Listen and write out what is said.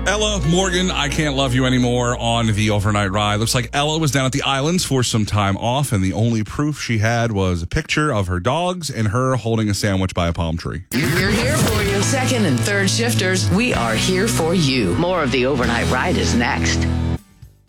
Ella Morgan, I Can't Love You Anymore on the overnight ride. Looks like Ella was down at the islands for some time off, and the only proof she had was a picture of her dogs and her holding a sandwich by a palm tree. We're here for you. Second and third shifters, we are here for you. More of the overnight ride is next.